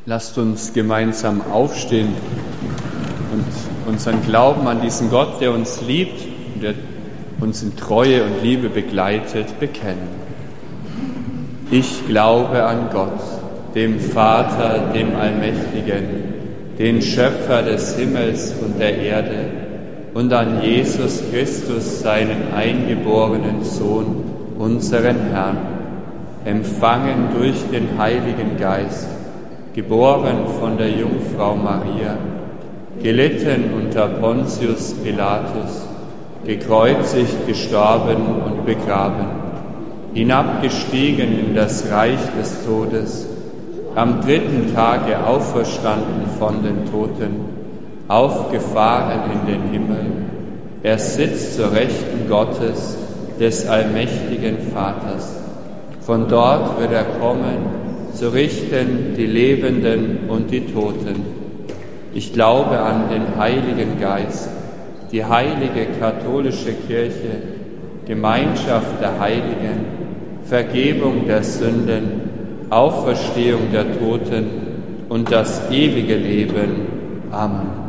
Lasst uns gemeinsam aufstehen und unseren Glauben an diesen Gott, der uns liebt und der uns in Treue und Liebe begleitet, bekennen. Ich glaube an Gott, dem Vater, dem Allmächtigen, den Schöpfer des Himmels und der Erde, und an Jesus Christus, seinen eingeborenen Sohn, unseren Herrn, empfangen durch den Heiligen Geist, geboren von der Jungfrau Maria, gelitten unter Pontius Pilatus, gekreuzigt, gestorben und begraben, hinabgestiegen in das Reich des Todes, am dritten Tage auferstanden von den Toten, aufgefahren in den Himmel, er sitzt zur Rechten Gottes, des allmächtigen Vaters. Von dort wird er kommen, zu richten die Lebenden und die Toten. Ich glaube an den Heiligen Geist, die heilige katholische Kirche, Gemeinschaft der Heiligen, Vergebung der Sünden, Auferstehung der Toten und das ewige Leben. Amen.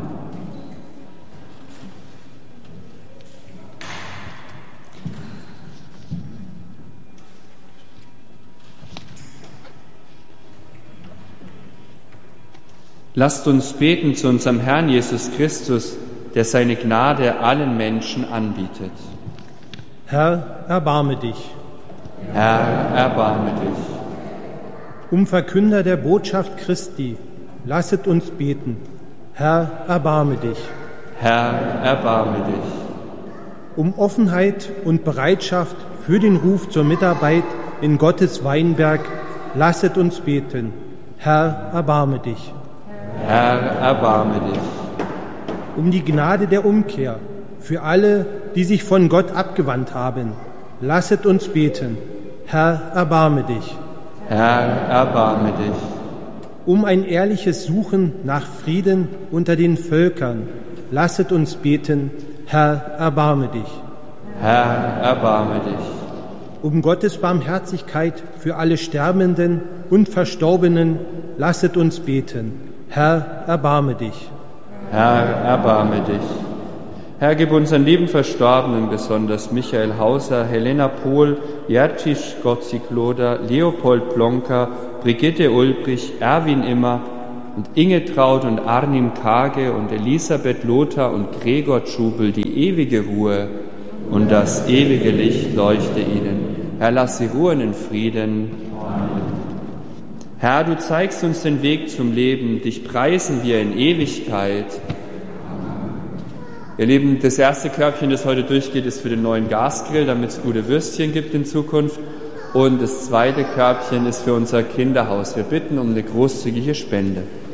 Lasst uns beten zu unserem Herrn Jesus Christus, der seine Gnade allen Menschen anbietet. Herr, erbarme dich. Herr, erbarme dich. Um Verkünder der Botschaft Christi, lasset uns beten. Herr, erbarme dich. Herr, erbarme dich. Um Offenheit und Bereitschaft für den Ruf zur Mitarbeit in Gottes Weinberg, lasset uns beten. Herr, erbarme dich. Herr, erbarme dich. Um die Gnade der Umkehr für alle, die sich von Gott abgewandt haben, lasset uns beten. Herr, erbarme dich. Herr, erbarme dich. Um ein ehrliches Suchen nach Frieden unter den Völkern, lasset uns beten. Herr, erbarme dich. Herr, erbarme dich. Um Gottes Barmherzigkeit für alle Sterbenden und Verstorbenen, lasset uns beten. Herr, erbarme dich. Herr, erbarme dich. Herr, gib unseren lieben Verstorbenen, besonders Michael Hauser, Helena Pohl, Jercisz Gotzikloda, Leopold Plonka, Brigitte Ulbrich, Erwin Immer und Inge Traut und Arnim Kage und Elisabeth Lothar und Gregor Tschubel die ewige Ruhe und das ewige Licht leuchte ihnen. Herr, lass sie ruhen in Frieden. Amen. Herr, du zeigst uns den Weg zum Leben, dich preisen wir in Ewigkeit. Ihr Lieben, das erste Körbchen, das heute durchgeht, ist für den neuen Gasgrill, damit es gute Würstchen gibt in Zukunft. Und das zweite Körbchen ist für unser Kinderhaus. Wir bitten um eine großzügige Spende.